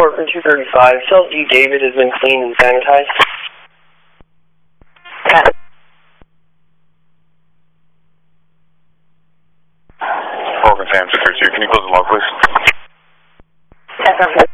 report for 235. Cell D David has been cleaned and sanitized. Okay. Falcon Sam 232, can you close the log, please? Yes,